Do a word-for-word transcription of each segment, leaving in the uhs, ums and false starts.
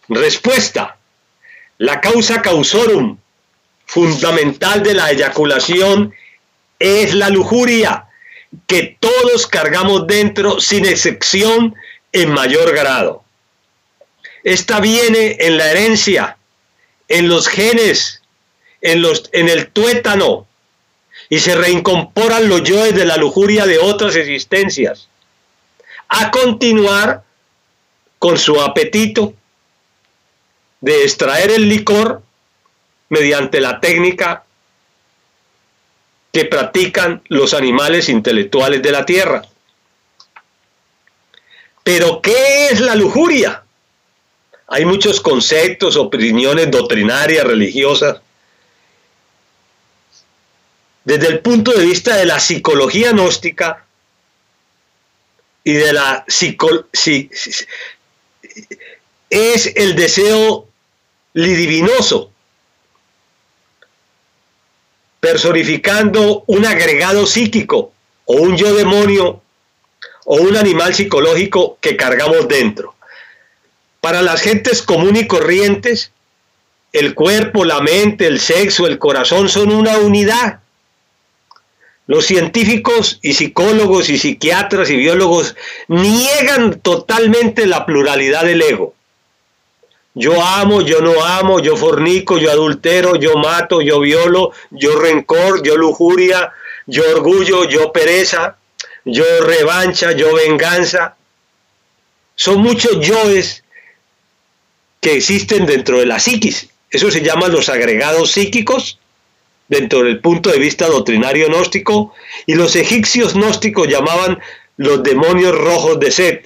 Respuesta. La causa causorum fundamental de la eyaculación es la lujuria, que todos cargamos dentro sin excepción en mayor grado. Esta viene en la herencia, en los genes, en, los, en el tuétano, y se reincorporan los yoes de la lujuria de otras existencias, a continuar con su apetito de extraer el licor mediante la técnica que practican los animales intelectuales de la tierra. Pero ¿qué es la lujuria? Hay muchos conceptos, opiniones doctrinarias, religiosas. Desde el punto de vista de la psicología gnóstica y de la psico, si, si, es el deseo lidivinoso, personificando un agregado psíquico o un yo demonio o un animal psicológico que cargamos dentro. Para las gentes comunes y corrientes, el cuerpo, la mente, el sexo, el corazón son una unidad. Los científicos y psicólogos y psiquiatras y biólogos niegan totalmente la pluralidad del ego. Yo amo, yo no amo, yo fornico, yo adultero, yo mato, yo violo, yo rencor, yo lujuria, yo orgullo, yo pereza, yo revancha, yo venganza. Son muchos yoes que existen dentro de la psiquis. Eso se llaman los agregados psíquicos dentro del punto de vista doctrinario gnóstico, y los egipcios gnósticos llamaban los demonios rojos de Set.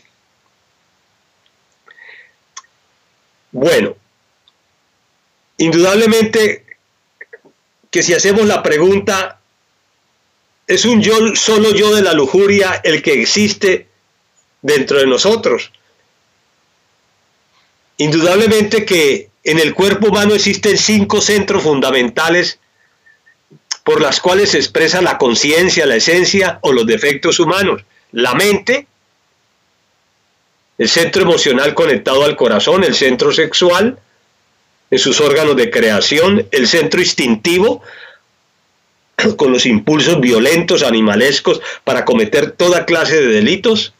Bueno, indudablemente que si hacemos la pregunta, ¿es un yo, solo yo de la lujuria el que existe dentro de nosotros? Indudablemente que en el cuerpo humano existen cinco centros fundamentales por las cuales se expresa la conciencia, la esencia o los defectos humanos. La mente, el centro emocional conectado al corazón, el centro sexual, en sus órganos de creación, el centro instintivo, con los impulsos violentos, animalescos, para cometer toda clase de delitos.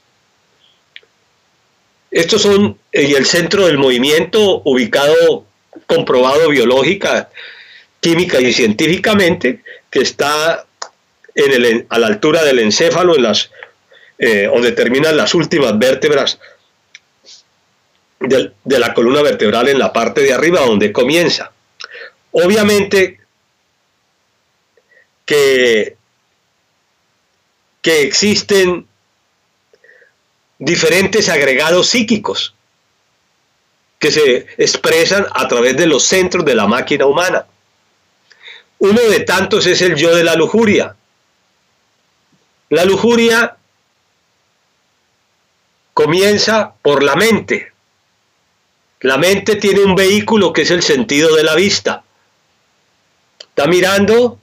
Estos son, y el centro del movimiento, ubicado, comprobado biológica, química y científicamente, que está en el, a la altura del encéfalo, en las, eh, donde terminan las últimas vértebras de, de la columna vertebral, en la parte de arriba donde comienza. Obviamente que, que existen diferentes agregados psíquicos que se expresan a través de los centros de la máquina humana. Uno de tantos es el yo de la lujuria. La lujuria comienza por la mente. La mente tiene un vehículo que es el sentido de la vista. Está mirando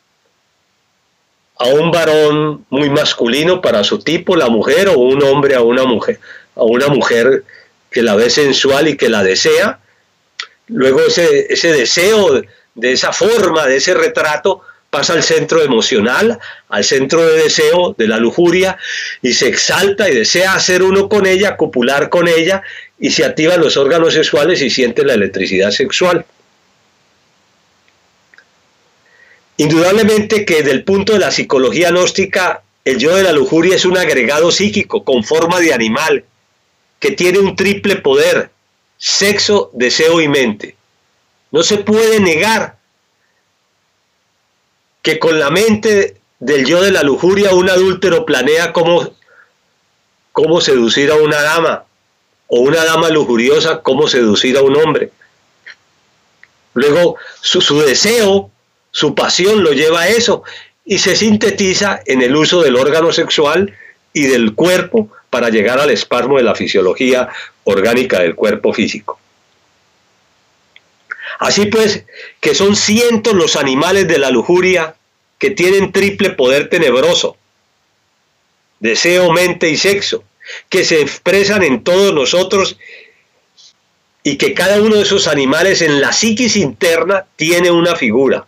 a un varón muy masculino para su tipo, la mujer, o un hombre a una mujer, a una mujer que la ve sensual y que la desea. Luego ese, ese deseo de esa forma, de ese retrato, pasa al centro emocional, al centro de deseo, de la lujuria, y se exalta y desea hacer uno con ella, copular con ella, y se activan los órganos sexuales y siente la electricidad sexual. Indudablemente que desde el punto de la psicología gnóstica, el yo de la lujuria es un agregado psíquico con forma de animal, que tiene un triple poder: sexo, deseo y mente. No se puede negar que con la mente del yo de la lujuria un adúltero planea cómo, cómo seducir a una dama, o una dama lujuriosa cómo seducir a un hombre. Luego su, su deseo, su pasión lo lleva a eso, y se sintetiza en el uso del órgano sexual y del cuerpo para llegar al espasmo de la fisiología orgánica del cuerpo físico. Así pues, que son cientos los animales de la lujuria que tienen triple poder tenebroso: deseo, mente y sexo, que se expresan en todos nosotros y que cada uno de esos animales en la psiquis interna tiene una figura.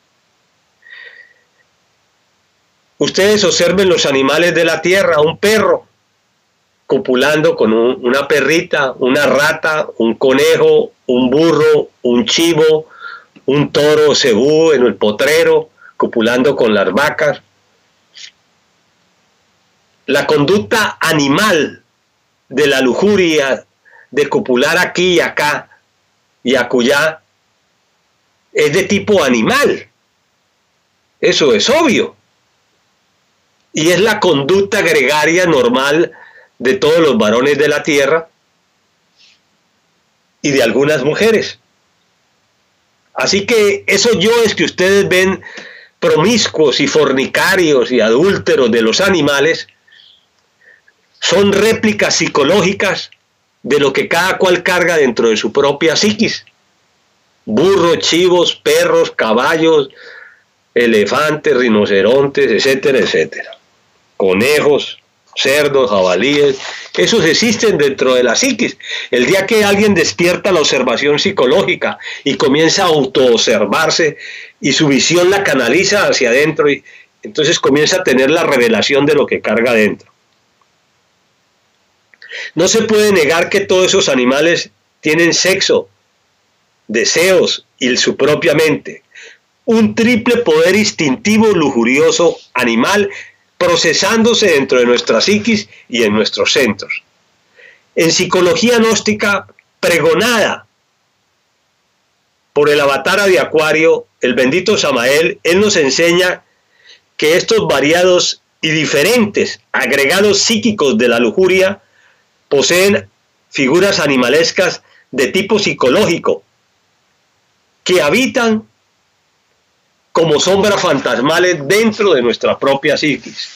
Ustedes observen los animales de la tierra, un perro copulando con un, una perrita, una rata, un conejo, un burro, un chivo, un toro cebú en el potrero, copulando con las vacas. La conducta animal de la lujuria, de copular aquí y acá y acullá, es de tipo animal. Eso es obvio. Y es la conducta gregaria normal de todos los varones de la tierra y de algunas mujeres. Así que esos yoes que ustedes ven promiscuos y fornicarios y adúlteros de los animales son réplicas psicológicas de lo que cada cual carga dentro de su propia psiquis. Burros, chivos, perros, caballos, elefantes, rinocerontes, etcétera, etcétera. Conejos, cerdos, jabalíes, esos existen dentro de la psiquis. El día que alguien despierta la observación psicológica y comienza a autoobservarse y su visión la canaliza hacia adentro, y entonces comienza a tener la revelación de lo que carga adentro. No se puede negar que todos esos animales tienen sexo, deseos y su propia mente. Un triple poder instintivo, lujurioso, animal, procesándose dentro de nuestra psiquis y en nuestros centros. En psicología gnóstica pregonada por el avatara de Acuario, el bendito Samael, él nos enseña que estos variados y diferentes agregados psíquicos de la lujuria poseen figuras animalescas de tipo psicológico que habitan como sombras fantasmales dentro de nuestra propia psiquis.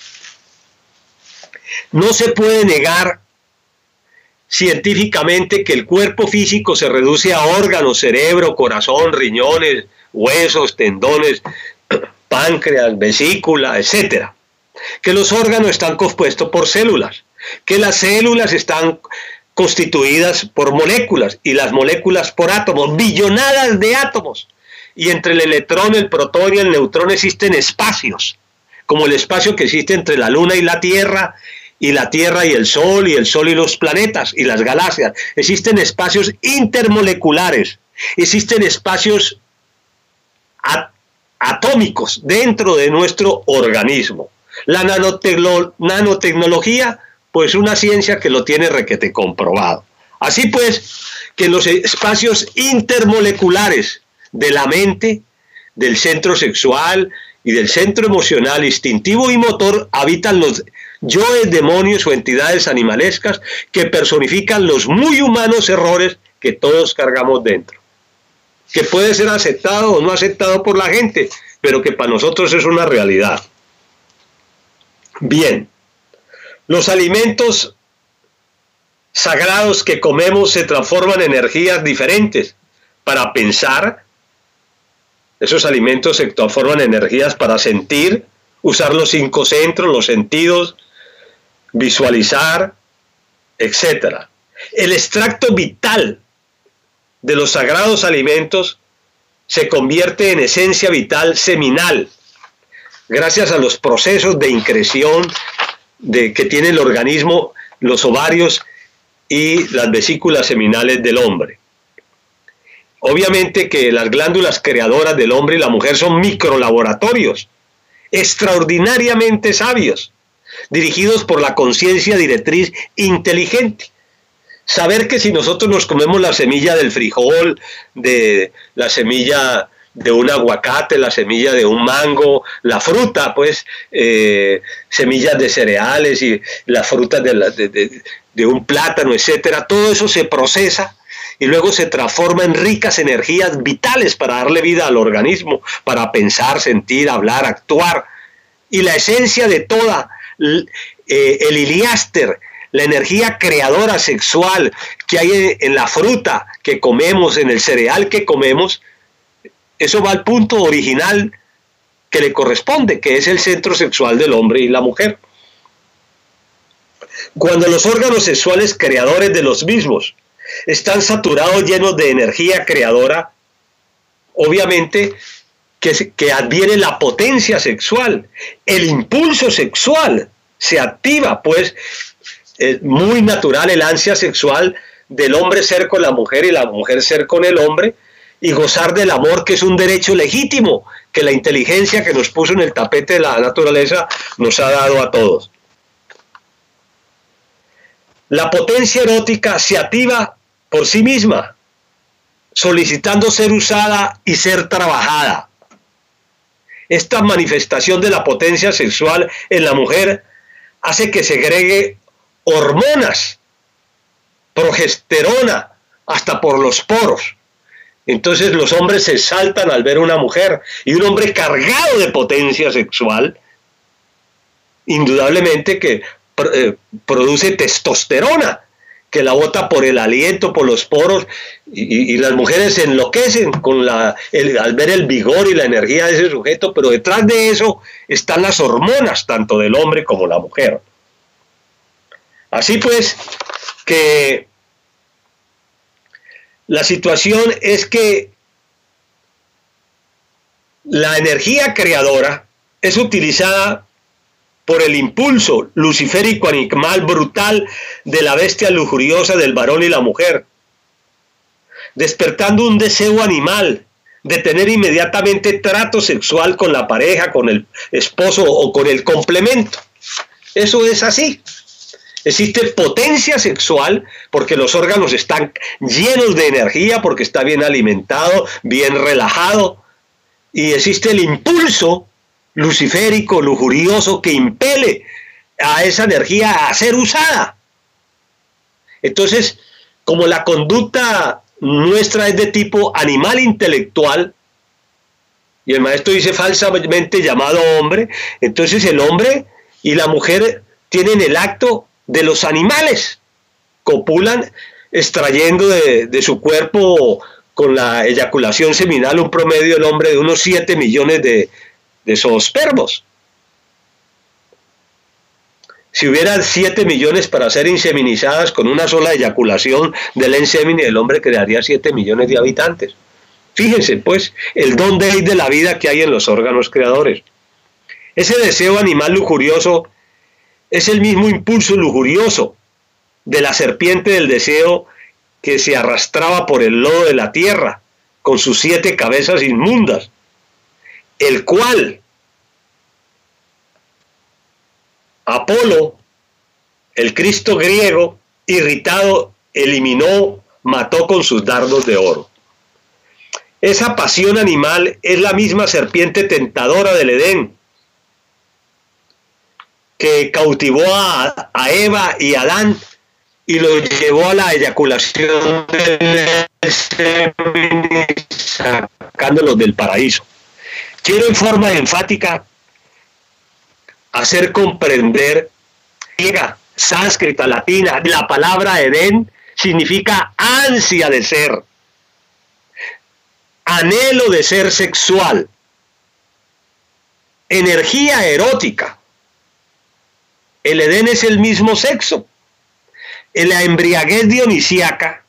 No se puede negar científicamente que el cuerpo físico se reduce a órganos, cerebro, corazón, riñones, huesos, tendones, páncreas, vesícula, etcétera. Que los órganos están compuestos por células, que las células están constituidas por moléculas y las moléculas por átomos, billonadas de átomos. Y entre el electrón, el protón y el neutrón existen espacios, como el espacio que existe entre la Luna y la Tierra, y la Tierra y el Sol, y el Sol y los planetas, y las galaxias. Existen espacios intermoleculares, existen espacios at atómicos dentro de nuestro organismo. La nanotecno nanotecnología, pues una ciencia que lo tiene requete comprobado. Así pues, que en los espacios intermoleculares de la mente, del centro sexual y del centro emocional, instintivo y motor, habitan los yoes, demonios o entidades animalescas que personifican los muy humanos errores que todos cargamos dentro. Que puede ser aceptado o no aceptado por la gente, pero que para nosotros es una realidad. Bien, los alimentos sagrados que comemos se transforman en energías diferentes para pensar. Esos alimentos se transforman en energías para sentir, usar los cinco centros, los sentidos, visualizar, etcétera. El extracto vital de los sagrados alimentos se convierte en esencia vital seminal, gracias a los procesos de increción de, que tiene el organismo, los ovarios y las vesículas seminales del hombre. Obviamente que las glándulas creadoras del hombre y la mujer son microlaboratorios, extraordinariamente sabios, dirigidos por la conciencia directriz inteligente. Saber que si nosotros nos comemos la semilla del frijol, de la semilla de un aguacate, la semilla de un mango, la fruta, pues, eh, semillas de cereales y las frutas de, la, de, de, de un plátano, etcétera, todo eso se procesa y luego se transforma en ricas energías vitales para darle vida al organismo, para pensar, sentir, hablar, actuar. Y la esencia de toda, eh, el iliáster, la energía creadora sexual que hay en la fruta que comemos, en el cereal que comemos, eso va al punto original que le corresponde, que es el centro sexual del hombre y la mujer. Cuando los órganos sexuales creadores de los mismos están saturados, llenos de energía creadora, obviamente que, que adviene la potencia sexual, el impulso sexual se activa, pues es muy natural el ansia sexual del hombre ser con la mujer y la mujer ser con el hombre, y gozar del amor, que es un derecho legítimo que la inteligencia que nos puso en el tapete de la naturaleza nos ha dado a todos. La potencia erótica se activa por sí misma, solicitando ser usada y ser trabajada. Esta manifestación de la potencia sexual en la mujer hace que segregue hormonas, progesterona, hasta por los poros. Entonces los hombres se exaltan al ver una mujer, y un hombre cargado de potencia sexual, indudablemente que eh, produce testosterona, que la bota por el aliento, por los poros, y, y las mujeres se enloquecen con la, el, al ver el vigor y la energía de ese sujeto, pero detrás de eso están las hormonas, tanto del hombre como la mujer. Así pues, que la situación es que la energía creadora es utilizada por el impulso luciférico animal brutal de la bestia lujuriosa del varón y la mujer, despertando un deseo animal de tener inmediatamente trato sexual con la pareja, con el esposo o con el complemento. Eso es así. Existe potencia sexual porque los órganos están llenos de energía, porque está bien alimentado, bien relajado, y existe el impulso luciférico, lujurioso, que impele a esa energía a ser usada. Entonces, como la conducta nuestra es de tipo animal intelectual, y el maestro dice falsamente llamado hombre, entonces el hombre y la mujer tienen el acto de los animales, copulan extrayendo de, de su cuerpo con la eyaculación seminal un promedio del hombre de unos siete millones de, de zoospermos. Si hubieran siete millones para ser inseminizadas con una sola eyaculación del ensemen, el hombre crearía siete millones de habitantes. Fíjense pues el don de, de la vida que hay en los órganos creadores. Ese deseo animal lujurioso es el mismo impulso lujurioso de la serpiente del deseo que se arrastraba por el lodo de la tierra con sus siete cabezas inmundas, el cual Apolo, el Cristo griego, irritado, eliminó, mató con sus dardos de oro. Esa pasión animal es la misma serpiente tentadora del Edén, que cautivó a, a Eva y a Adán y lo llevó a la eyaculación del semen, sacándolos del paraíso. Quiero en forma enfática hacer comprender, griega, sánscrita, latina, la palabra Edén significa ansia de ser, anhelo de ser sexual, energía erótica. El Edén es el mismo sexo. En la embriaguez dionisíaca,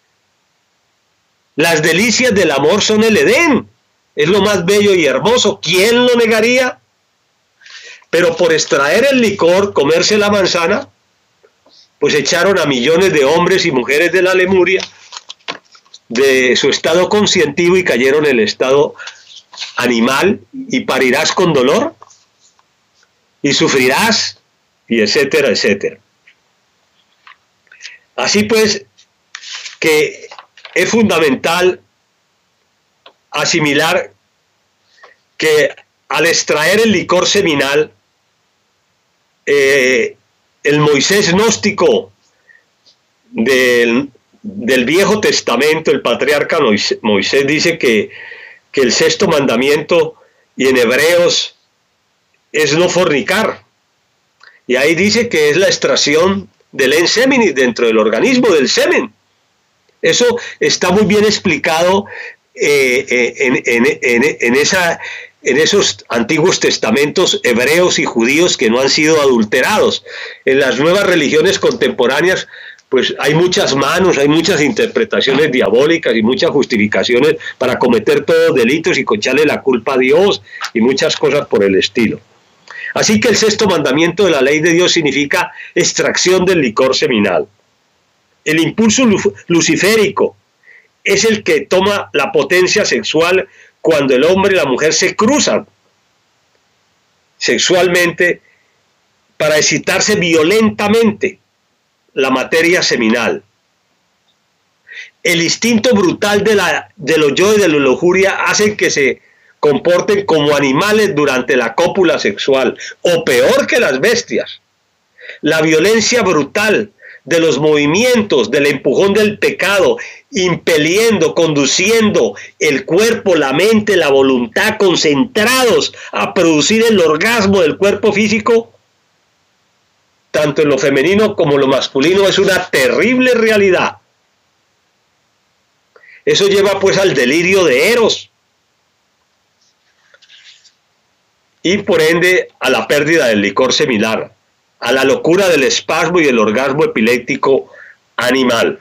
las delicias del amor son el Edén. Es lo más bello y hermoso. ¿Quién lo negaría? Pero por extraer el licor, comerse la manzana, pues echaron a millones de hombres y mujeres de la Lemuria de su estado conscientivo y cayeron en el estado animal, y parirás con dolor y sufrirás, y etcétera, etcétera. Así pues, que es fundamental asimilar que al extraer el licor seminal, eh, el Moisés gnóstico del, del Viejo Testamento, el patriarca Moisés, dice que, que el sexto mandamiento, y en Hebreos, es no fornicar. Y ahí dice que es la extracción del enseminis dentro del organismo del semen. Eso está muy bien explicado eh, eh, en, en, en, en, esa, en esos antiguos testamentos hebreos y judíos que no han sido adulterados. En las nuevas religiones contemporáneas, pues hay muchas manos, hay muchas interpretaciones diabólicas y muchas justificaciones para cometer todos delitos y echarle la culpa a Dios y muchas cosas por el estilo. Así que el sexto mandamiento de la ley de Dios significa extracción del licor seminal. El impulso luciférico es el que toma la potencia sexual cuando el hombre y la mujer se cruzan sexualmente para excitarse violentamente la materia seminal. El instinto brutal de, la, de los yo y de la lujuria hacen que se comporten como animales durante la cópula sexual, o peor que las bestias. La violencia brutal de los movimientos, del empujón del pecado, impeliendo, conduciendo el cuerpo, la mente, la voluntad, concentrados a producir el orgasmo del cuerpo físico, tanto en lo femenino como en lo masculino, es una terrible realidad. Eso lleva pues al delirio de Eros y por ende a la pérdida del licor seminal, a la locura del espasmo y el orgasmo epiléptico animal.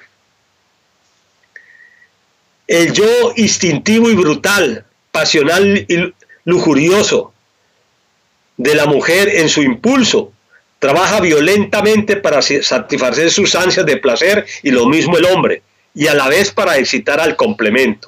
El yo instintivo y brutal, pasional y lujurioso de la mujer en su impulso, trabaja violentamente para satisfacer sus ansias de placer, y lo mismo el hombre, y a la vez para excitar al complemento.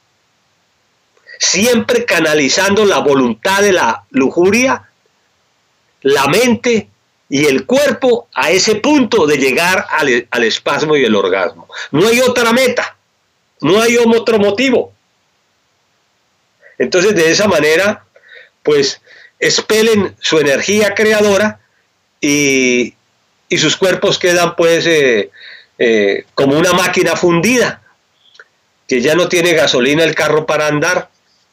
Siempre canalizando la voluntad de la lujuria, la mente y el cuerpo a ese punto de llegar al, al espasmo y el orgasmo. No hay otra meta, no hay otro motivo. Entonces, de esa manera, pues, expelen su energía creadora y, y sus cuerpos quedan, pues, eh, eh, como una máquina fundida, que ya no tiene gasolina el carro para andar.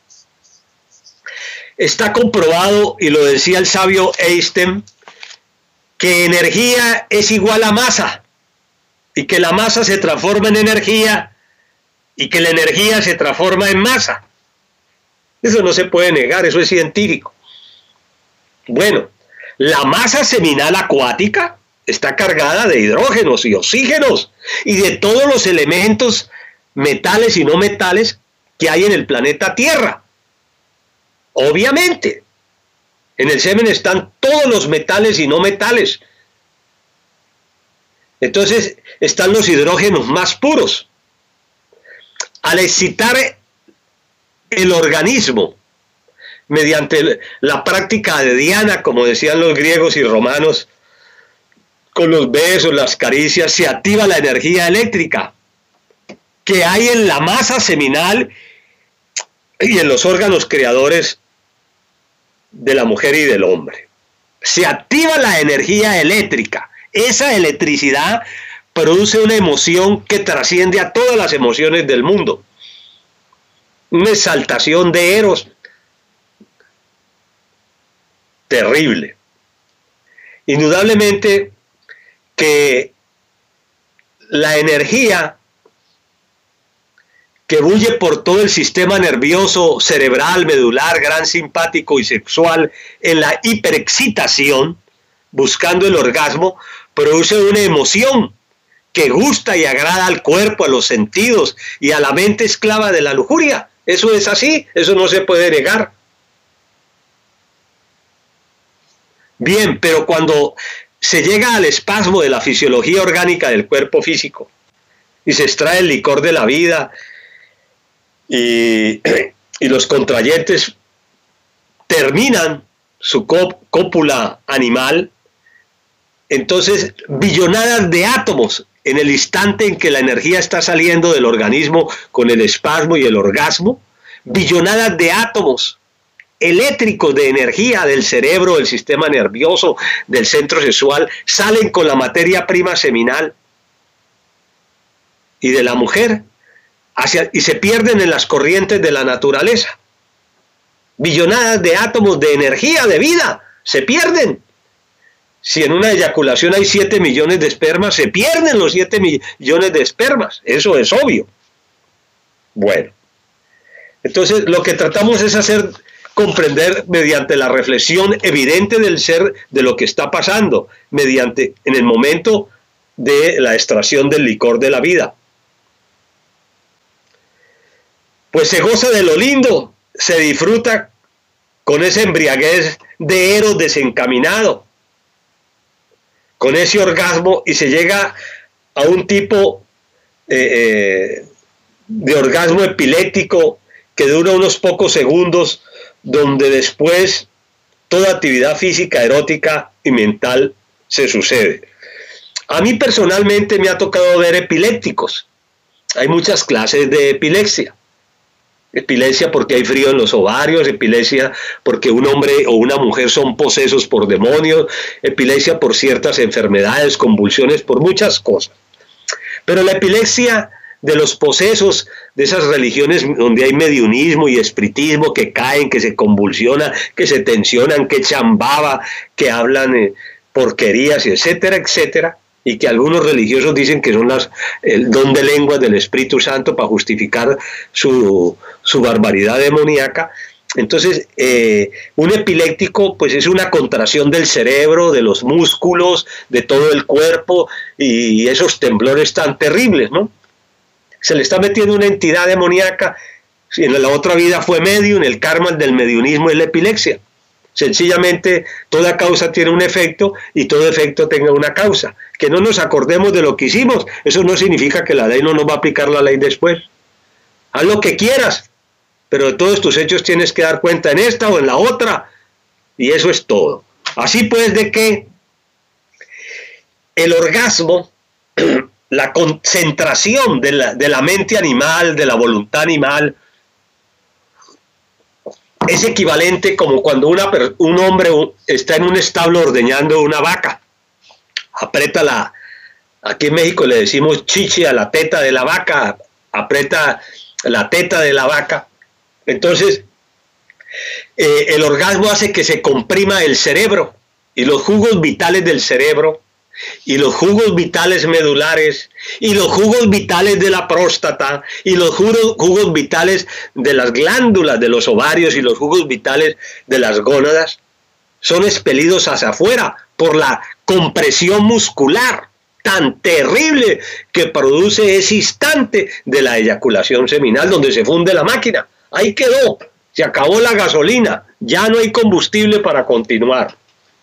Está comprobado, y lo decía el sabio Einstein, que energía es igual a masa, y que la masa se transforma en energía, y que la energía se transforma en masa. Eso no se puede negar, eso es científico. Bueno, la masa seminal acuática está cargada de hidrógenos y oxígenos, y de todos los elementos metales y no metales que hay en el planeta Tierra. Obviamente, en el semen están todos los metales y no metales. Entonces, están los hidrógenos más puros. Al excitar el organismo mediante la práctica de Diana, como decían los griegos y romanos, con los besos, las caricias, se activa la energía eléctrica que hay en la masa seminal y en los órganos creadores de la mujer y del hombre. Se activa la energía eléctrica. Esa electricidad produce una emoción que trasciende a todas las emociones del mundo. Una exaltación de Eros terrible. Indudablemente que la energía que bulle por todo el sistema nervioso, cerebral, medular, gran simpático y sexual en la hiperexcitación, buscando el orgasmo, produce una emoción que gusta y agrada al cuerpo, a los sentidos y a la mente esclava de la lujuria. Eso es así, eso no se puede negar. Bien, pero cuando se llega al espasmo de la fisiología orgánica del cuerpo físico y se extrae el licor de la vida y, y los contrayentes terminan su cópula animal, entonces billonadas de átomos en el instante en que la energía está saliendo del organismo con el espasmo y el orgasmo, billonadas de átomos eléctricos de energía del cerebro, del sistema nervioso, del centro sexual, salen con la materia prima seminal y de la mujer hacia, y se pierden en las corrientes de la naturaleza. Billonadas de átomos de energía, de vida, se pierden. Si en una eyaculación hay siete millones de espermas, se pierden los siete millones de espermas. Eso es obvio. Bueno, entonces lo que tratamos es hacer comprender mediante la reflexión evidente del ser de lo que está pasando, mediante en el momento de la extracción del licor de la vida. Pues se goza de lo lindo, se disfruta con esa embriaguez de Eros desencaminado, con ese orgasmo, y se llega a un tipo eh, eh, de orgasmo epiléptico que dura unos pocos segundos, donde después toda actividad física, erótica y mental se sucede. A mí personalmente me ha tocado ver epilépticos. Hay muchas clases de epilepsia. Epilepsia porque hay frío en los ovarios, epilepsia porque un hombre o una mujer son posesos por demonios, epilepsia por ciertas enfermedades, convulsiones, por muchas cosas. Pero la epilepsia de los posesos, de esas religiones donde hay mediunismo y espiritismo, que caen, que se convulsionan, que se tensionan, que echan baba, que hablan eh, porquerías, etcétera, etcétera, y que algunos religiosos dicen que son las, el don de lenguas del Espíritu Santo para justificar su, su barbaridad demoníaca. Entonces, eh, un epiléptico pues es una contracción del cerebro, de los músculos, de todo el cuerpo, y esos temblores tan terribles, ¿no? Se le está metiendo una entidad demoníaca. Si en la otra vida fue medium, el karma del mediunismo es la epilepsia. Sencillamente, toda causa tiene un efecto y todo efecto tenga una causa. Que no nos acordemos de lo que hicimos, eso no significa que la ley no nos va a aplicar la ley después. Haz lo que quieras, pero de todos tus hechos tienes que dar cuenta en esta o en la otra, y eso es todo. Así pues, de que el orgasmo, la concentración de la, de la mente animal, de la voluntad animal, es equivalente como cuando una, un hombre está en un establo ordeñando una vaca. Aprieta la, aquí en México le decimos chichi a la teta de la vaca, aprieta la teta de la vaca. Entonces, eh, el orgasmo hace que se comprima el cerebro, y los jugos vitales del cerebro, y los jugos vitales medulares, y los jugos vitales de la próstata, y los jugos, jugos vitales de las glándulas de los ovarios, y los jugos vitales de las gónadas, son expelidos hacia afuera por la compresión muscular tan terrible que produce ese instante de la eyaculación seminal, donde se funde la máquina. Ahí quedó, se acabó la gasolina, ya no hay combustible para continuar.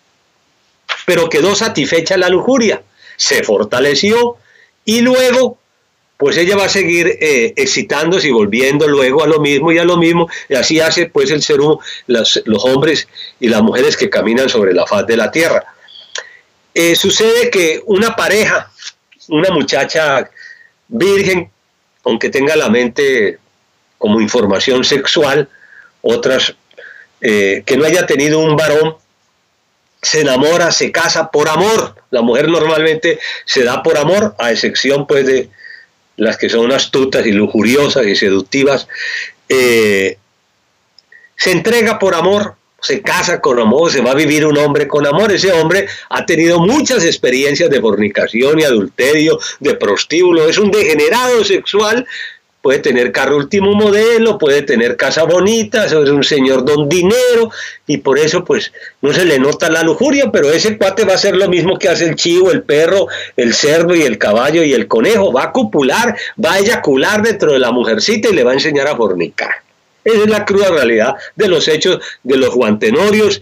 Pero quedó satisfecha la lujuria, se fortaleció, y luego pues ella va a seguir eh, excitándose y volviendo luego a lo mismo y a lo mismo, y así hace pues el ser humano, los, los hombres y las mujeres que caminan sobre la faz de la tierra. Eh, sucede que una pareja, una muchacha virgen, aunque tenga la mente como información sexual, otras eh, que no haya tenido un varón, se enamora, se casa por amor. La mujer normalmente se da por amor, a excepción pues de las que son astutas y lujuriosas y seductivas. Eh, se entrega por amor, se casa con amor, se va a vivir un hombre con amor. Ese hombre ha tenido muchas experiencias de fornicación y adulterio, de prostíbulo, es un degenerado sexual. Puede tener carro último modelo, puede tener casa bonita, es un señor don dinero, y por eso pues no se le nota la lujuria, pero ese cuate va a hacer lo mismo que hace el chivo, el perro, el cerdo y el caballo y el conejo, va a copular, va a eyacular dentro de la mujercita y le va a enseñar a fornicar. Esa es la cruda realidad de los hechos de los juantenorios.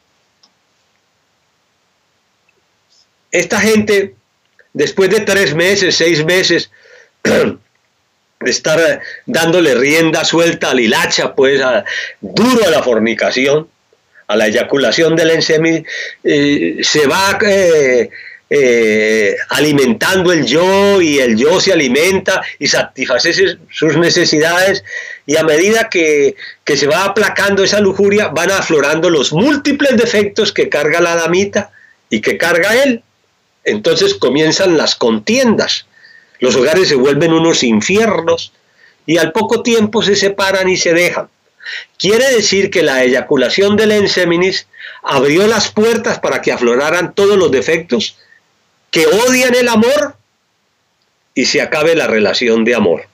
Esta gente, después de tres meses, seis meses, de estar dándole rienda suelta a la hilacha, pues a, duro a la fornicación, a la eyaculación del ensemen, eh, se va eh, eh, alimentando el yo, y el yo se alimenta y satisface sus necesidades, y a medida que, que se va aplacando esa lujuria, van aflorando los múltiples defectos que carga la damita y que carga él. Entonces comienzan las contiendas. Los hogares se vuelven unos infiernos y al poco tiempo se separan y se dejan. Quiere decir que la eyaculación del enseminis abrió las puertas para que afloraran todos los defectos que odian el amor y se acabe la relación de amor.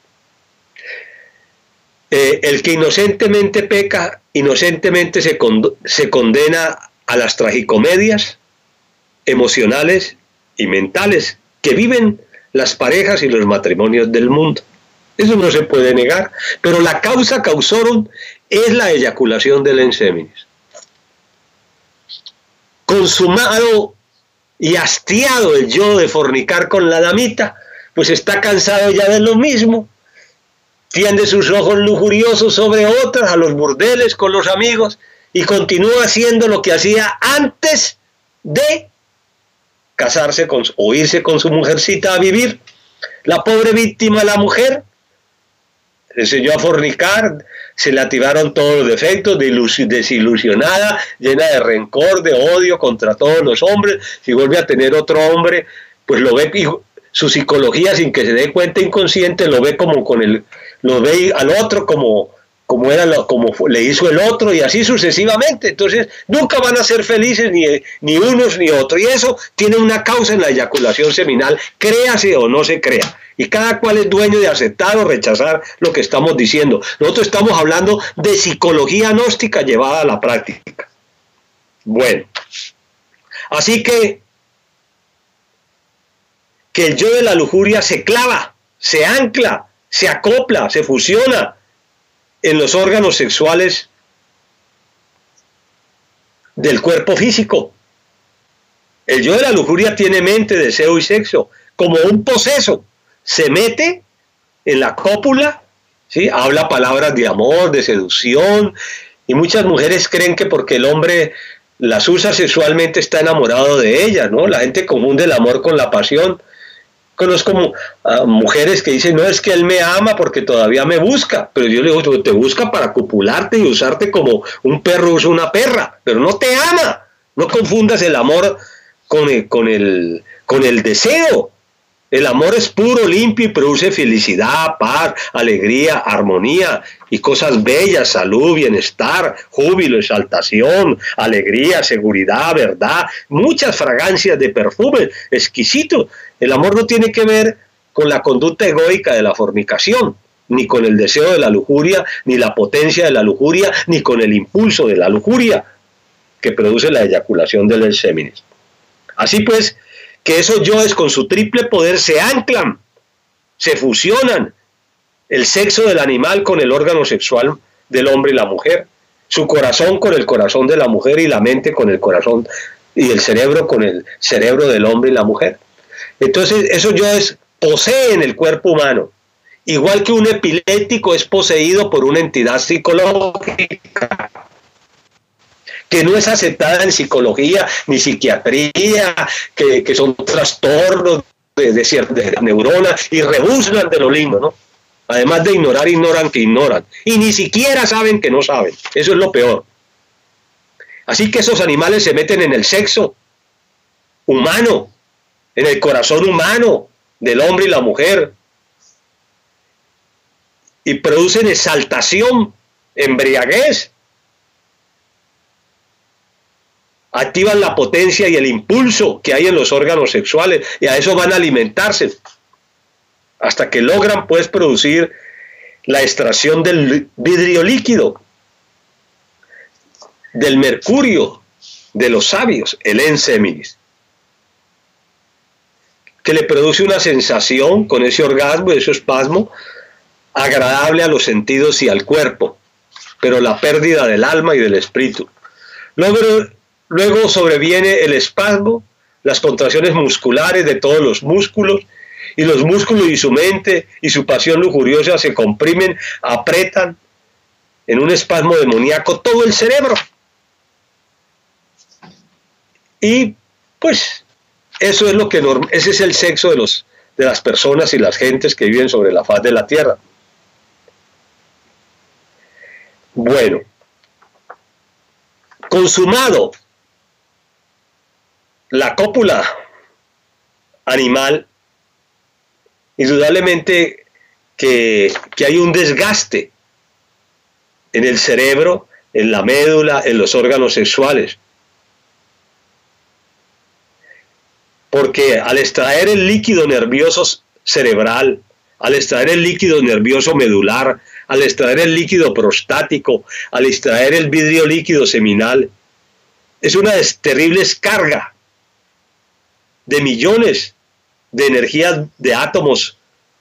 Eh, el que inocentemente peca, inocentemente se, con, se condena a las tragicomedias emocionales y mentales que viven las parejas y los matrimonios del mundo. Eso no se puede negar, pero la causa causorum es la eyaculación del enseminis. Consumado y hastiado el yo de fornicar con la damita, pues está cansado ya de lo mismo, tiende sus ojos lujuriosos sobre otras, a los burdeles con los amigos, y continúa haciendo lo que hacía antes de casarse con, o irse con su mujercita a vivir. La pobre víctima, la mujer, se enseñó a fornicar, se le activaron todos los defectos, desilusionada, llena de rencor, de odio contra todos los hombres. Si vuelve a tener otro hombre, pues lo ve, y su psicología, sin que se dé cuenta, inconsciente, lo ve como con el, lo ve al otro como, como era lo, como le hizo el otro, y así sucesivamente. Entonces nunca van a ser felices ni, ni unos ni otros, y eso tiene una causa en la eyaculación seminal, créase o no se crea. Y cada cual es dueño de aceptar o rechazar lo que estamos diciendo. Nosotros estamos hablando de psicología gnóstica llevada a la práctica. Bueno, así que, que el yo de la lujuria se clava, se ancla, se acopla, se fusiona en los órganos sexuales del cuerpo físico. El yo de la lujuria tiene mente, deseo y sexo, como un poseso. Se mete en la cópula, ¿sí? Habla palabras de amor, de seducción, y muchas mujeres creen que porque el hombre las usa sexualmente está enamorado de ellas, ¿no? La gente confunde el amor con la pasión. Conozco uh, mujeres que dicen, no, es que él me ama porque todavía me busca, pero yo le digo, te busca para copularte y usarte como un perro usa una perra, pero no te ama. No confundas el amor con el, con el, con el deseo. El amor es puro, limpio y produce felicidad, paz, alegría, armonía y cosas bellas, salud, bienestar, júbilo, exaltación, alegría, seguridad, verdad, muchas fragancias de perfume, exquisito. El amor no tiene que ver con la conducta egoica de la fornicación, ni con el deseo de la lujuria, ni la potencia de la lujuria, ni con el impulso de la lujuria que produce la eyaculación del enseminis. Así pues, que esos yoes con su triple poder se anclan, se fusionan, el sexo del animal con el órgano sexual del hombre y la mujer, su corazón con el corazón de la mujer y la mente con el corazón y el cerebro con el cerebro del hombre y la mujer. Entonces esos yoes poseen el cuerpo humano, igual que un epiléptico es poseído por una entidad psicológica que no es aceptada en psicología ni psiquiatría, que, que son trastornos de, de, de neuronas y rebuznan de lo lindo, ¿no? Además de ignorar, ignoran que ignoran. Y ni siquiera saben que no saben. Eso es lo peor. Así que esos animales se meten en el sexo humano, en el corazón humano del hombre y la mujer, y producen exaltación, embriaguez, activan la potencia y el impulso que hay en los órganos sexuales, y a eso van a alimentarse hasta que logran pues producir la extracción del vidrio líquido, del mercurio de los sabios, el enseminis, que le produce una sensación con ese orgasmo, ese espasmo agradable a los sentidos y al cuerpo, pero la pérdida del alma y del espíritu. Luego, luego sobreviene el espasmo, las contracciones musculares de todos los músculos, y los músculos y su mente y su pasión lujuriosa se comprimen, apretan en un espasmo demoníaco todo el cerebro. Y pues eso es lo que norm- ese es el sexo de los de las personas y las gentes que viven sobre la faz de la tierra. Bueno, consumado la cópula animal, indudablemente que, que hay un desgaste en el cerebro, en la médula, en los órganos sexuales. Porque al extraer el líquido nervioso cerebral, al extraer el líquido nervioso medular, al extraer el líquido prostático, al extraer el vidrio líquido seminal, es una terrible descarga de millones de energías de átomos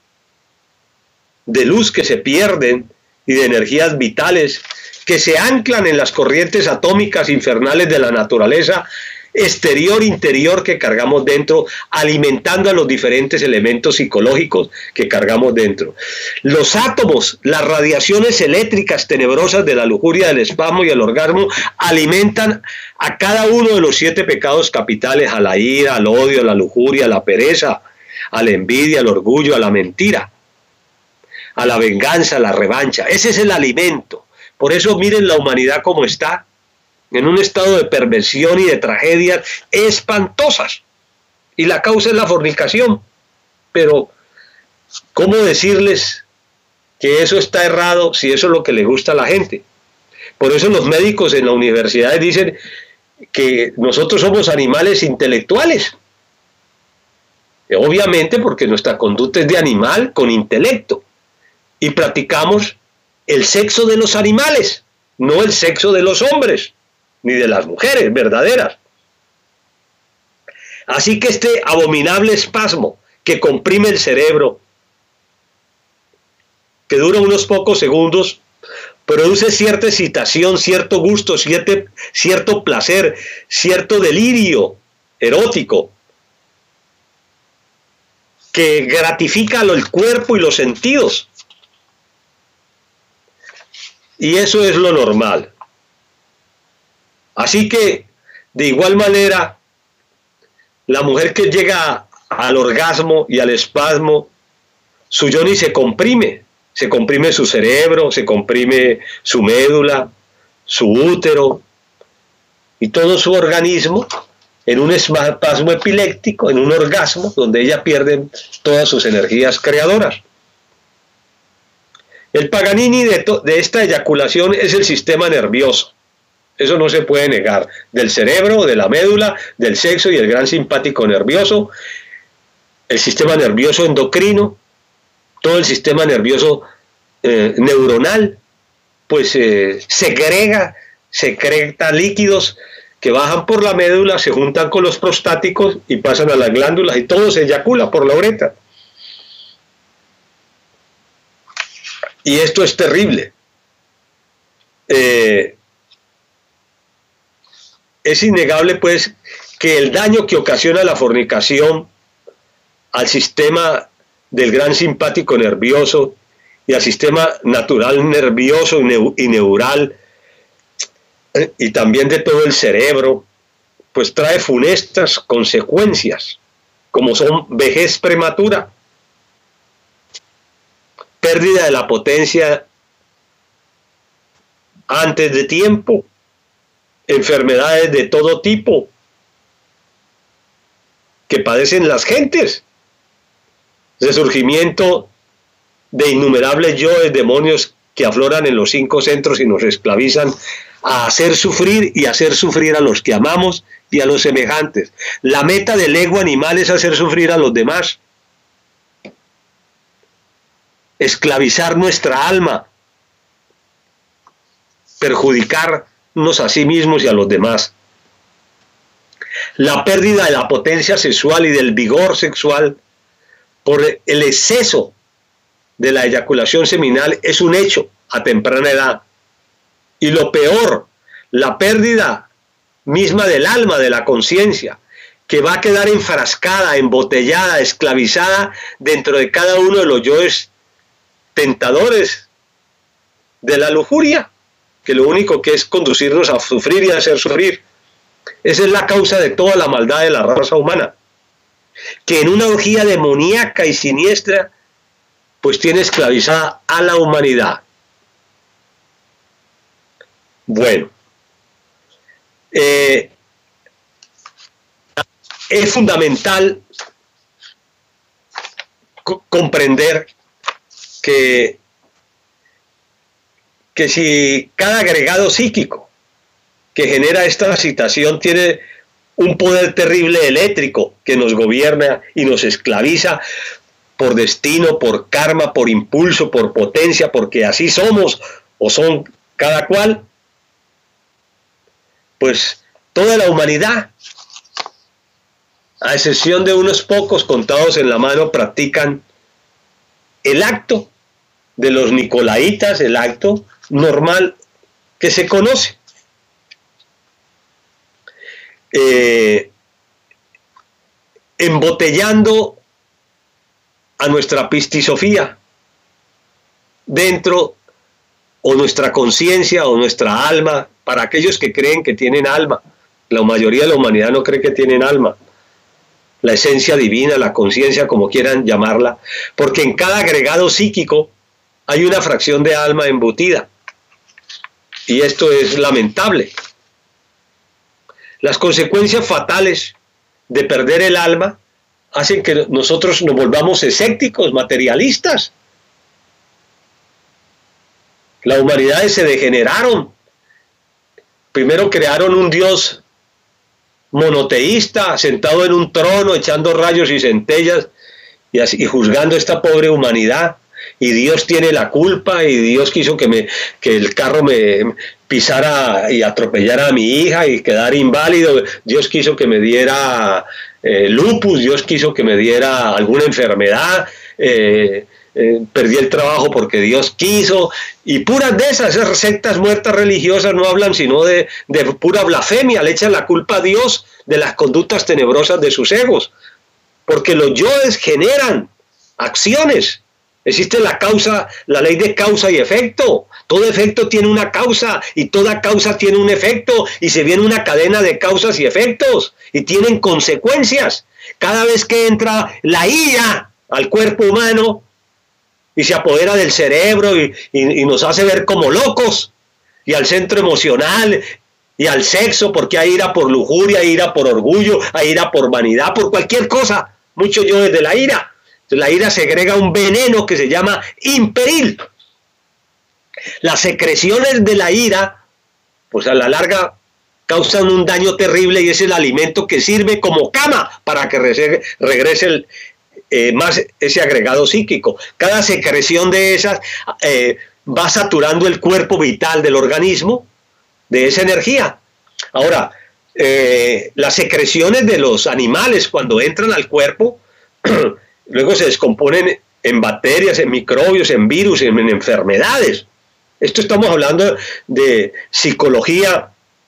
de luz que se pierden y de energías vitales que se anclan en las corrientes atómicas infernales de la naturaleza exterior, interior que cargamos dentro, alimentando a los diferentes elementos psicológicos que cargamos dentro. Los átomos, las radiaciones eléctricas tenebrosas de la lujuria, del espasmo y el orgasmo alimentan a cada uno de los siete pecados capitales, a la ira, al odio, a la lujuria, a la pereza, a la envidia, al orgullo, a la mentira, a la venganza, a la revancha. Ese es el alimento. Por eso miren la humanidad como está, en un estado de perversión y de tragedias espantosas. Y la causa es la fornicación. Pero, ¿cómo decirles que eso está errado si eso es lo que le gusta a la gente? Por eso los médicos en las universidades dicen que nosotros somos animales intelectuales. Obviamente porque nuestra conducta es de animal con intelecto. Y practicamos el sexo de los animales, no el sexo de los hombres, ni de las mujeres verdaderas. Así que este abominable espasmo que comprime el cerebro, que dura unos pocos segundos, produce cierta excitación, cierto gusto, cierto, cierto placer, cierto delirio erótico, que gratifica el cuerpo y los sentidos. Y eso es lo normal. Así que, de igual manera, la mujer que llega al orgasmo y al espasmo, su yoni se comprime. Se comprime su cerebro, se comprime su médula, su útero y todo su organismo en un espasmo epiléptico, en un orgasmo, donde ella pierde todas sus energías creadoras. El Paganini de, de esta eyaculación es el sistema nervioso. Eso no se puede negar. Del cerebro, de la médula, del sexo y el gran simpático nervioso, el sistema nervioso endocrino, todo el sistema nervioso eh, neuronal, pues eh, segrega, secreta líquidos que bajan por la médula, se juntan con los prostáticos y pasan a las glándulas y todo se eyacula por la uretra. Y esto es terrible. Eh, es innegable, pues, que el daño que ocasiona la fornicación al sistema del gran simpático nervioso y al sistema natural nervioso y neural eh, y también de todo el cerebro, pues trae funestas consecuencias, como son vejez prematura, pérdida de la potencia antes de tiempo, enfermedades de todo tipo que padecen las gentes, resurgimiento de innumerables yoes, demonios que afloran en los cinco centros y nos esclavizan a hacer sufrir y hacer sufrir a los que amamos y a los semejantes. La meta del ego animal es hacer sufrir a los demás, esclavizar nuestra alma, perjudicarnos a sí mismos y a los demás. La pérdida de la potencia sexual y del vigor sexual por el exceso de la eyaculación seminal es un hecho a temprana edad. Y lo peor, la pérdida misma del alma, de la conciencia, que va a quedar enfrascada, embotellada, esclavizada dentro de cada uno de los yoes tentadores de la lujuria, que lo único que es conducirnos a sufrir y a hacer sufrir. Esa es la causa de toda la maldad de la raza humana, que en una orgía demoníaca y siniestra pues tiene esclavizada a la humanidad. Bueno, eh, es fundamental co- comprender que, que si cada agregado psíquico que genera esta excitación tiene un poder terrible eléctrico que nos gobierna y nos esclaviza por destino, por karma, por impulso, por potencia, porque así somos o son cada cual, pues toda la humanidad a excepción de unos pocos contados en la mano, practican el acto de los nicolaitas, el acto normal que se conoce. Eh, embotellando a nuestra pistisofía dentro, o nuestra conciencia o nuestra alma, para aquellos que creen que tienen alma. La mayoría de la humanidad no cree que tienen alma. La esencia divina, la conciencia, como quieran llamarla, porque en cada agregado psíquico hay una fracción de alma embutida. Y esto es lamentable. Las consecuencias fatales de perder el alma hacen que nosotros nos volvamos escépticos, materialistas. Las humanidades se degeneraron. Primero crearon un Dios monoteísta, sentado en un trono, echando rayos y centellas y, así, y juzgando a esta pobre humanidad. Y Dios tiene la culpa, y Dios quiso que, me, que el carro me pisara y atropellara a mi hija y quedara inválido. Dios quiso que me diera eh, lupus, Dios quiso que me diera alguna enfermedad. Eh, Eh, perdí el trabajo porque Dios quiso, y puras de esas, esas sectas muertas religiosas no hablan sino de, de pura blasfemia, le echan la culpa a Dios de las conductas tenebrosas de sus egos, porque los yoes generan acciones. Existe la causa, la ley de causa y efecto. Todo efecto tiene una causa y toda causa tiene un efecto, y se viene una cadena de causas y efectos y tienen consecuencias. Cada vez que entra la ira al cuerpo humano y se apodera del cerebro y, y, y nos hace ver como locos, y al centro emocional y al sexo, porque hay ira por lujuria, hay ira por orgullo, hay ira por vanidad, por cualquier cosa, mucho yo desde la ira. Entonces, la ira segrega un veneno que se llama imperil. Las secreciones de la ira, pues a la larga causan un daño terrible, y es el alimento que sirve como cama para que regrese el Eh, más ese agregado psíquico. Cada secreción de esas eh, va saturando el cuerpo vital del organismo de esa energía. Ahora, eh, las secreciones de los animales cuando entran al cuerpo luego se descomponen en bacterias, en microbios, en virus, en, en enfermedades. Esto estamos hablando de psicología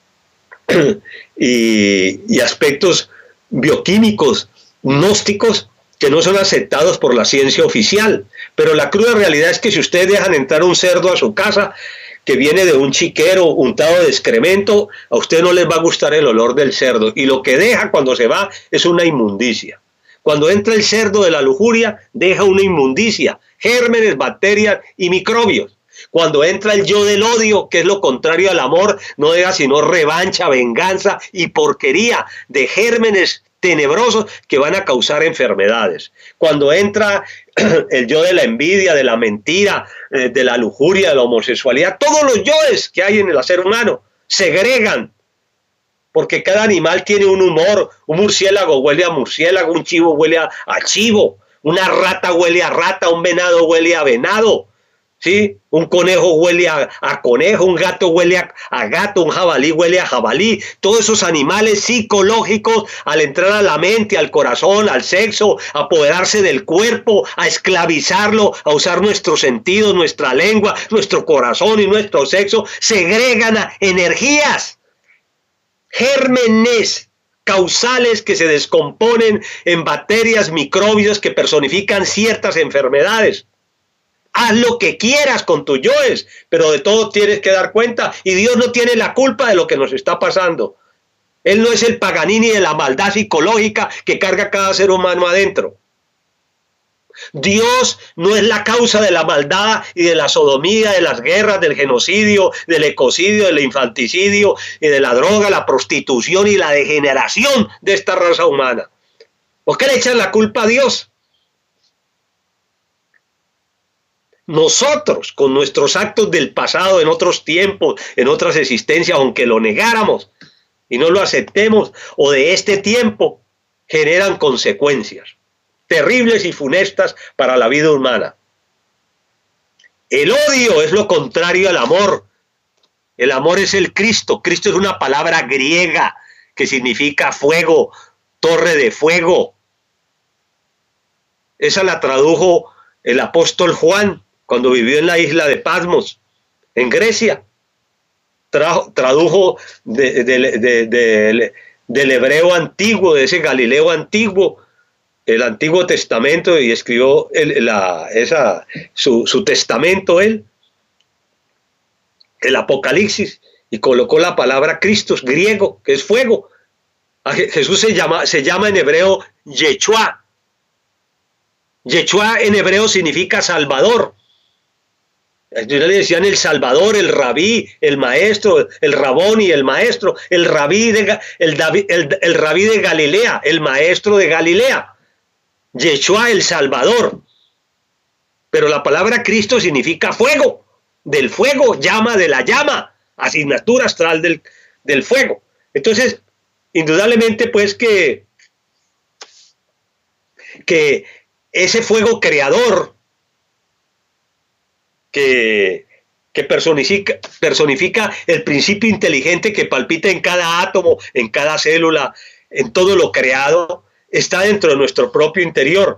y, y aspectos bioquímicos, gnósticos, que no son aceptados por la ciencia oficial. Pero la cruda realidad es que si ustedes dejan entrar un cerdo a su casa que viene de un chiquero untado de excremento, a ustedes no les va a gustar el olor del cerdo, y lo que deja cuando se va es una inmundicia. Cuando entra el cerdo de la lujuria, deja una inmundicia, gérmenes, bacterias y microbios. Cuando entra el yo del odio, que es lo contrario al amor, no deja sino revancha, venganza y porquería de gérmenes tenebrosos que van a causar enfermedades. Cuando entra el yo de la envidia, de la mentira, de la lujuria, de la homosexualidad, todos los yoes que hay en el ser humano segregan, porque cada animal tiene un humor. Un murciélago huele a murciélago, un chivo huele a, a chivo, una rata huele a rata, un venado huele a venado, ¿sí? Un conejo huele a, a conejo, un gato huele a, a gato, un jabalí huele a jabalí. Todos esos animales psicológicos, al entrar a la mente, al corazón, al sexo, a apoderarse del cuerpo, a esclavizarlo, a usar nuestros sentidos, nuestra lengua, nuestro corazón y nuestro sexo, segregan a energías, gérmenes causales que se descomponen en bacterias, microbios que personifican ciertas enfermedades. Haz lo que quieras con tus yoes, pero de todo tienes que dar cuenta, y Dios no tiene la culpa de lo que nos está pasando. Él no es el Paganini de la maldad psicológica que carga cada ser humano adentro. Dios no es la causa de la maldad y de la sodomía, de las guerras, del genocidio, del ecocidio, del infanticidio y de la droga, la prostitución y la degeneración de esta raza humana. ¿Por qué le echan la culpa a Dios? Nosotros, con nuestros actos del pasado, en otros tiempos, en otras existencias, aunque lo negáramos y no lo aceptemos, o de este tiempo, generan consecuencias terribles y funestas para la vida humana. El odio es lo contrario al amor. El amor es el Cristo. Cristo es una palabra griega que significa fuego, torre de fuego. Esa la tradujo el apóstol Juan cuando vivió en la isla de Patmos, en Grecia. Trajo, tradujo de, de, de, de, del hebreo antiguo, de ese Galileo antiguo, el Antiguo Testamento, y escribió el, la, esa, su, su testamento él, el Apocalipsis, y colocó la palabra Christos, griego, que es fuego. A Jesús se llama, se llama en hebreo Yeshua. Yeshua en hebreo significa Salvador. Le decían el Salvador, el Rabí, el maestro, el Raboni, el maestro, el Rabí de, el, David, el, el Rabí de Galilea, el maestro de Galilea. Yeshua, el Salvador. Pero la palabra Cristo significa fuego, del fuego, llama de la llama, asignatura astral del, del fuego. Entonces, indudablemente, pues que, que ese fuego creador que, que personifica, personifica el principio inteligente que palpita en cada átomo, en cada célula, en todo lo creado, está dentro de nuestro propio interior.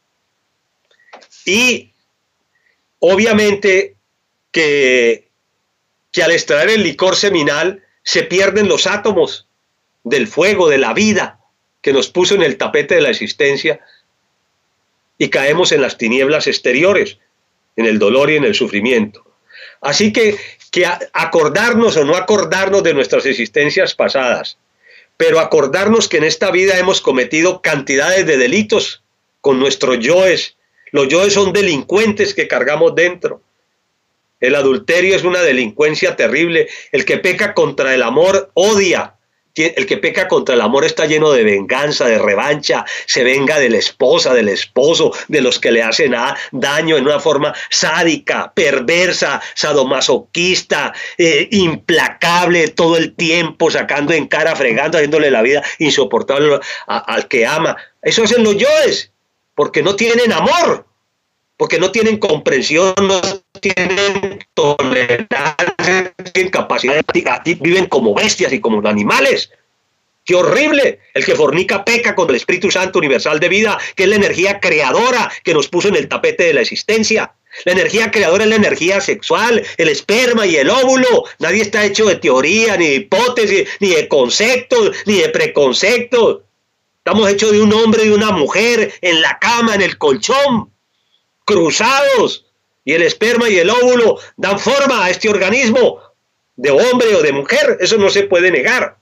Y obviamente que, que al extraer el licor seminal se pierden los átomos del fuego, de la vida que nos puso en el tapete de la existencia, y caemos en las tinieblas exteriores, en el dolor y en el sufrimiento. Así que, que acordarnos o no acordarnos de nuestras existencias pasadas, pero acordarnos que en esta vida hemos cometido cantidades de delitos con nuestros yoes. Los yoes son delincuentes que cargamos dentro. El adulterio es una delincuencia terrible. El que peca contra el amor odia. El que peca contra el amor está lleno de venganza, de revancha, se venga de la esposa, del esposo, de los que le hacen daño en una forma sádica, perversa, sadomasoquista, eh, implacable, todo el tiempo sacando en cara, fregando, haciéndole la vida insoportable a, al que ama. Eso hacen los yoes, porque no tienen amor, porque no tienen comprensión, no tienen tolerancia, no tienen capacidad de, viven como bestias y como animales. ¡Qué horrible! El que fornica peca contra el Espíritu Santo universal de vida, que es la energía creadora que nos puso en el tapete de la existencia. La energía creadora es la energía sexual, el esperma y el óvulo. Nadie está hecho de teoría, ni de hipótesis, ni de conceptos, ni de preconceptos. Estamos hechos de un hombre y de una mujer, en la cama, en el colchón, cruzados, y el esperma y el óvulo dan forma a este organismo de hombre o de mujer. Eso no se puede negar.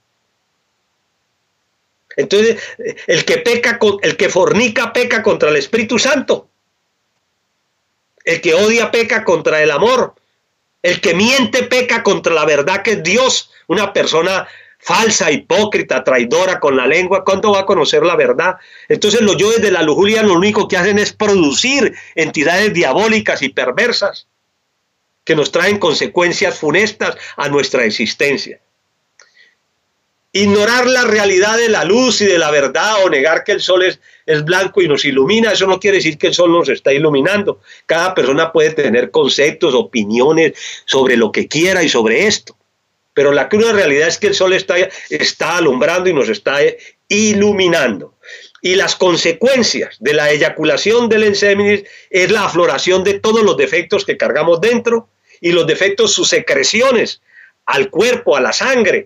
Entonces, el que peca, el que fornica peca contra el Espíritu Santo, el que odia peca contra el amor, el que miente peca contra la verdad que es Dios. Una persona falsa, hipócrita, traidora con la lengua, ¿cuándo va a conocer la verdad? Entonces los yoes de la lujuria lo único que hacen es producir entidades diabólicas y perversas que nos traen consecuencias funestas a nuestra existencia. Ignorar la realidad de la luz y de la verdad, o negar que el sol es, es blanco y nos ilumina, eso no quiere decir que el sol nos está iluminando. Cada persona puede tener conceptos, opiniones sobre lo que quiera y sobre esto. Pero la cruda realidad es que el sol está, está alumbrando y nos está iluminando. Y las consecuencias de la eyaculación del enseminis es la afloración de todos los defectos que cargamos dentro, y los defectos, sus secreciones al cuerpo, a la sangre,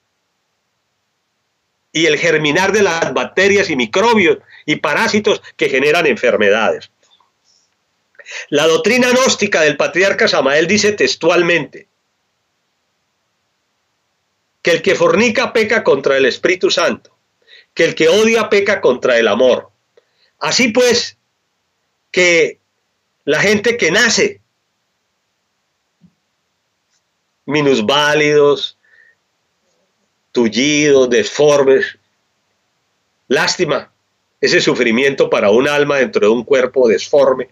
y el germinar de las bacterias y microbios y parásitos que generan enfermedades. La doctrina gnóstica del patriarca Samael dice textualmente que el que fornica peca contra el Espíritu Santo, que el que odia peca contra el amor. Así pues, que la gente que nace minusválidos, tullidos, deformes, lástima, ese sufrimiento para un alma dentro de un cuerpo deforme.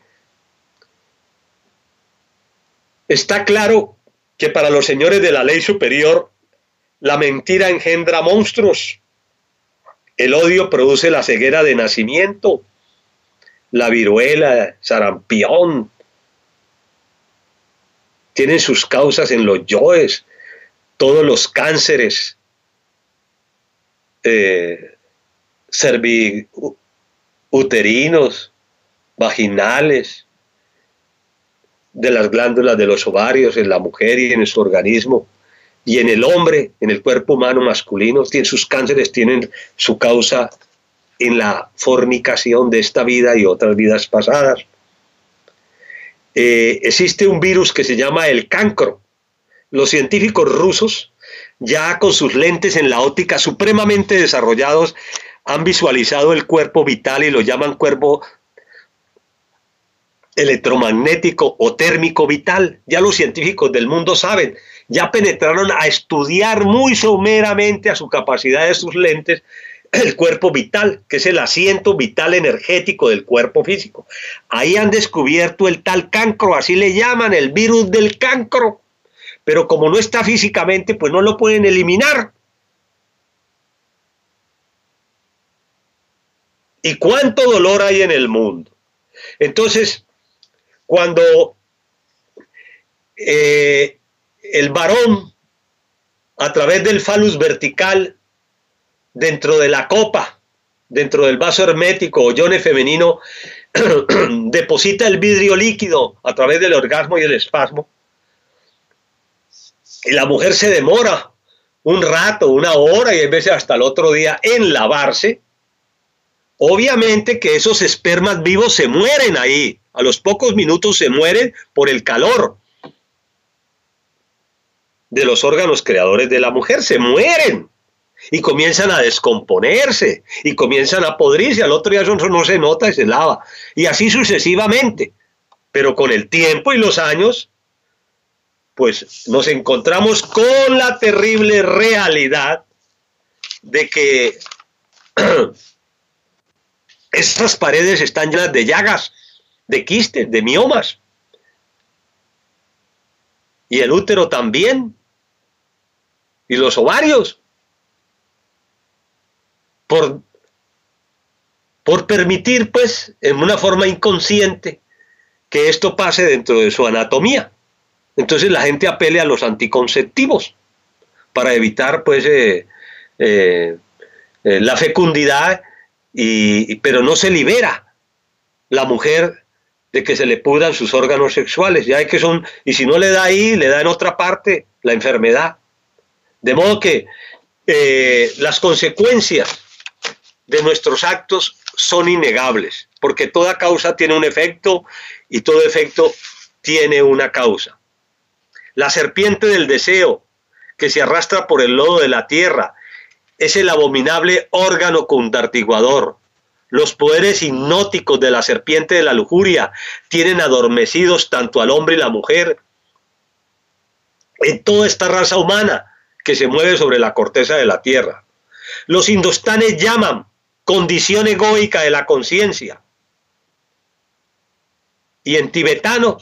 Está claro que para los señores de la ley superior, la mentira engendra monstruos, el odio produce la ceguera de nacimiento, la viruela, sarampión, tienen sus causas en los yoes, todos los cánceres eh, cerviuterinos, vaginales, de las glándulas de los ovarios en la mujer y en su organismo, y en el hombre, en el cuerpo humano masculino, tienen, sus cánceres tienen su causa en la fornicación de esta vida y otras vidas pasadas. Eh, existe un virus que se llama el cancro. Los científicos rusos, ya con sus lentes en la óptica supremamente desarrollados, han visualizado el cuerpo vital y lo llaman cuerpo electromagnético o térmico vital. Ya los científicos del mundo saben, ya penetraron a estudiar muy someramente a su capacidad de sus lentes el cuerpo vital, que es el asiento vital energético del cuerpo físico. Ahí han descubierto el tal cancro, así le llaman, el virus del cancro. Pero como no está físicamente, pues no lo pueden eliminar. ¿Y cuánto dolor hay en el mundo? Entonces, cuando eh, el varón, a través del falus vertical, dentro de la copa, dentro del vaso hermético o yone femenino, deposita el vidrio líquido a través del orgasmo y el espasmo, y la mujer se demora un rato, una hora y a veces hasta el otro día en lavarse, obviamente que esos espermas vivos se mueren ahí, a los pocos minutos se mueren por el calor de los órganos creadores de la mujer, se mueren. Y comienzan a descomponerse, y comienzan a podrirse, al otro día eso no se nota y se lava, y así sucesivamente. Pero con el tiempo y los años, pues nos encontramos con la terrible realidad de que estas paredes están llenas de llagas, de quistes, de miomas, y el útero también, y los ovarios. Por, por permitir, pues, en una forma inconsciente, que esto pase dentro de su anatomía. Entonces la gente apele a los anticonceptivos para evitar, pues, eh, eh, eh, la fecundidad, y, pero no se libera la mujer de que se le pudran sus órganos sexuales, ya que son, y si no le da ahí, le da en otra parte la enfermedad. De modo que eh, las consecuencias de nuestros actos son innegables, porque toda causa tiene un efecto y todo efecto tiene una causa. La serpiente del deseo que se arrastra por el lodo de la tierra es el abominable órgano condartiguador. Los poderes hipnóticos de la serpiente de la lujuria tienen adormecidos tanto al hombre y la mujer en toda esta raza humana que se mueve sobre la corteza de la tierra. Los indostanes llaman condición egoica de la conciencia, y en tibetano,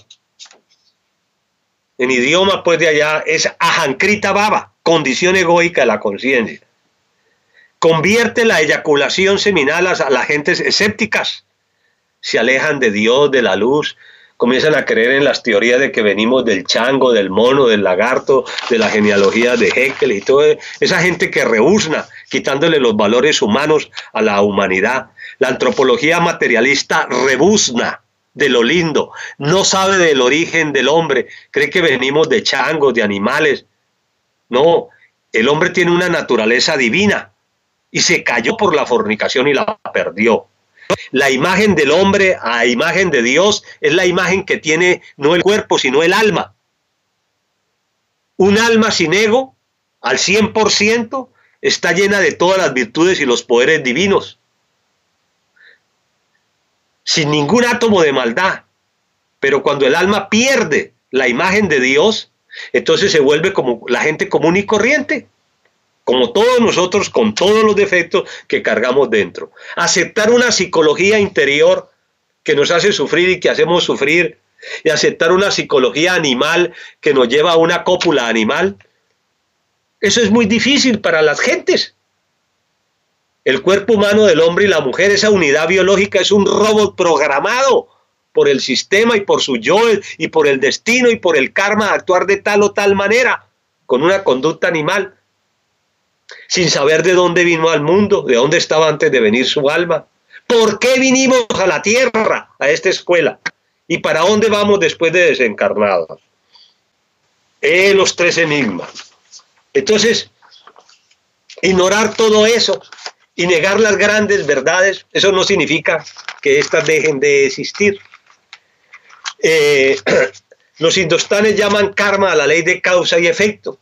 en idioma pues de allá, es ajankrita baba, condición egoica de la conciencia. Convierte la eyaculación seminal a las gentes escépticas, se alejan de Dios, de la luz, comienzan a creer en las teorías de que venimos del chango, del mono, del lagarto, de la genealogía de Haeckel y toda esa gente que rebuzna, quitándole los valores humanos a la humanidad. La antropología materialista rebuzna de lo lindo, no sabe del origen del hombre, cree que venimos de changos, de animales. No, el hombre tiene una naturaleza divina y se cayó por la fornicación y la perdió. La imagen del hombre a imagen de Dios es la imagen que tiene no el cuerpo, sino el alma. Un alma sin ego, al cien por ciento, está llena de todas las virtudes y los poderes divinos, sin ningún átomo de maldad. Pero cuando el alma pierde la imagen de Dios, entonces se vuelve como la gente común y corriente, como todos nosotros, con todos los defectos que cargamos dentro. Aceptar una psicología interior que nos hace sufrir y que hacemos sufrir, y aceptar una psicología animal que nos lleva a una cópula animal, eso es muy difícil para las gentes. El cuerpo humano del hombre y la mujer, esa unidad biológica, es un robot programado por el sistema y por su yo y por el destino y por el karma de actuar de tal o tal manera, con una conducta animal. sin saber de dónde vino al mundo, de dónde estaba antes de venir su alma. ¿Por qué vinimos a la tierra, a esta escuela? ¿Y para dónde vamos después de desencarnados? Eh, los tres enigmas. Entonces, ignorar todo eso y negar las grandes verdades, eso no significa que éstas dejen de existir. Eh, los indostanes llaman karma a la ley de causa y efecto.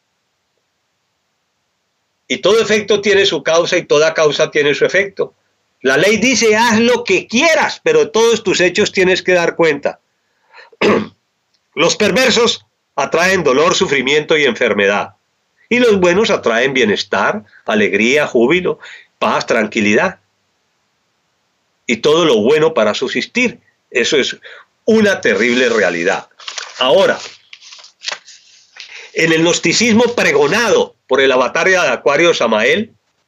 Y todo efecto tiene su causa y toda causa tiene su efecto. La ley dice, haz lo que quieras, pero de todos tus hechos tienes que dar cuenta. Los perversos atraen dolor, sufrimiento y enfermedad. Y los buenos atraen bienestar, alegría, júbilo, paz, tranquilidad. Y todo lo bueno para subsistir. Eso es una terrible realidad. Ahora, en el gnosticismo pregonado por el avatar de Acuario Samael,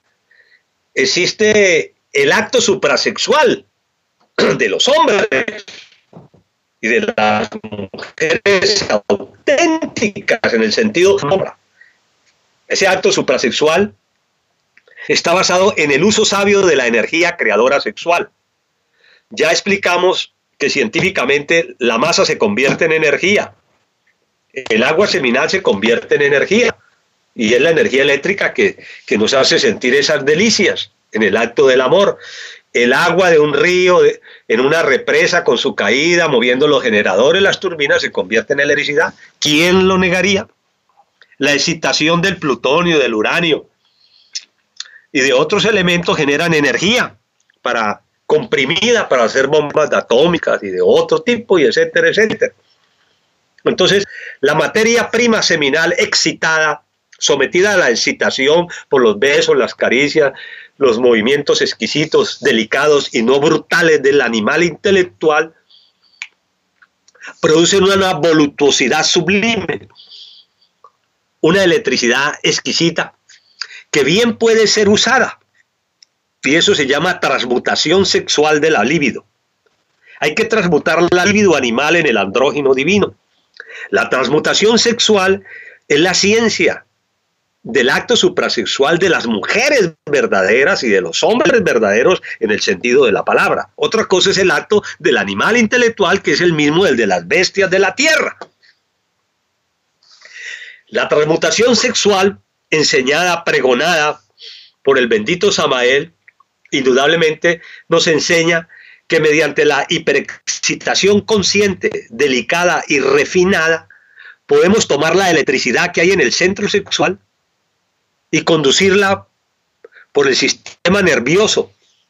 existe el acto suprasexual de los hombres y de las mujeres auténticas en el sentido sombra. Ese acto suprasexual está basado en el uso sabio de la energía creadora sexual. Ya explicamos que científicamente la masa se convierte en energía. El agua seminal se convierte en energía. Y es la energía eléctrica que, que nos hace sentir esas delicias en el acto del amor. El agua de un río, de, en una represa con su caída, moviendo los generadores, las turbinas, se convierte en electricidad. ¿Quién lo negaría? La excitación del plutonio, del uranio y de otros elementos generan energía para, comprimida para hacer bombas atómicas y de otro tipo, y etcétera, etcétera. Entonces, la materia prima seminal excitada, sometida a la excitación por los besos, las caricias, los movimientos exquisitos, delicados y no brutales del animal intelectual, producen una voluptuosidad sublime, una electricidad exquisita que bien puede ser usada, y eso se llama transmutación sexual de la libido. Hay que transmutar la libido animal en el andrógino divino. La transmutación sexual es la ciencia del acto suprasexual de las mujeres verdaderas y de los hombres verdaderos en el sentido de la palabra. Otra cosa es el acto del animal intelectual, que es el mismo del de las bestias de la tierra. La transmutación sexual, enseñada, pregonada por el bendito Samael, indudablemente nos enseña que mediante la hiperexcitación consciente, delicada y refinada, podemos tomar la electricidad que hay en el centro sexual y conducirla por el sistema nervioso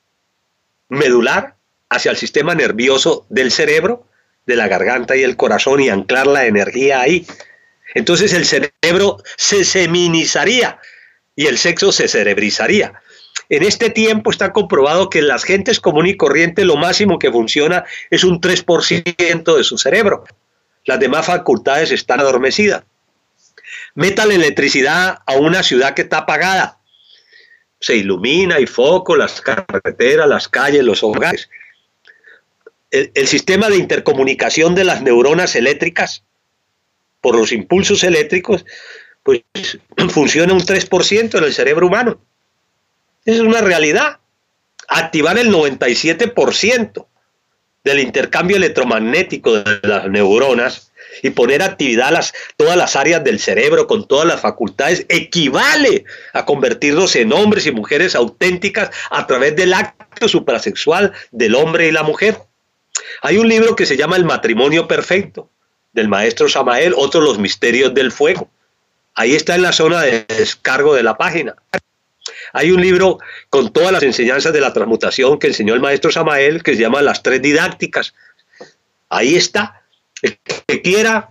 medular hacia el sistema nervioso del cerebro, de la garganta y el corazón, y anclar la energía ahí. Entonces el cerebro se seminizaría y el sexo se cerebrizaría. En este tiempo está comprobado que en las gentes común y corriente lo máximo que funciona es un tres por ciento de su cerebro. Las demás facultades están adormecidas. Meta la electricidad a una ciudad que está apagada. Se ilumina, hay foco, las carreteras, las calles, los hogares. El, el sistema de intercomunicación de las neuronas eléctricas por los impulsos eléctricos, pues funciona un tres por ciento en el cerebro humano. Esa es una realidad. Activar el noventa y siete por ciento del intercambio electromagnético de las neuronas y poner actividad a las, todas las áreas del cerebro con todas las facultades equivale a convertirnos en hombres y mujeres auténticas a través del acto suprasexual del hombre y la mujer. Hay un libro que se llama El matrimonio perfecto, del maestro Samael, otro Los misterios del fuego. Ahí está en la zona de descargo de la página. Hay un libro con todas las enseñanzas de la transmutación que enseñó el maestro Samael, que se llama Las Tres Didácticas. Ahí está. El que quiera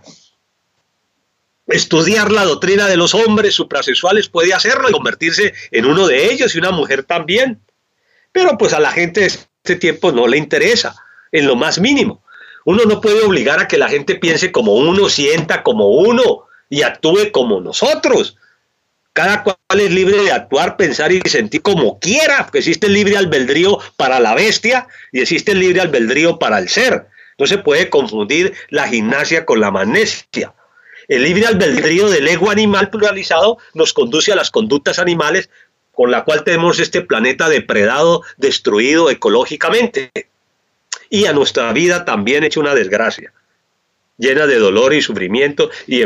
estudiar la doctrina de los hombres suprasexuales puede hacerlo y convertirse en uno de ellos, y una mujer también. Pero pues a la gente de este tiempo no le interesa, en lo más mínimo. Uno no puede obligar a que la gente piense como uno, sienta como uno y actúe como nosotros. Cada cual es libre de actuar, pensar y sentir como quiera, porque existe el libre albedrío para la bestia y existe el libre albedrío para el ser. No se puede confundir la gimnasia con la magnesia. El libre albedrío del ego animal pluralizado nos conduce a las conductas animales con la cual tenemos este planeta depredado, destruido ecológicamente, y a nuestra vida también hecho una desgracia, llena de dolor y sufrimiento y